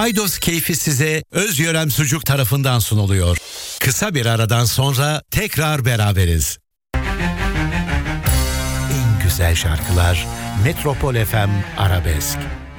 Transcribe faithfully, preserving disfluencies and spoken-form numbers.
Aydos keyfi size Özyörem Sucuk tarafından sunuluyor. Kısa bir aradan sonra tekrar beraberiz. En güzel şarkılar Metropol F M Arabesk.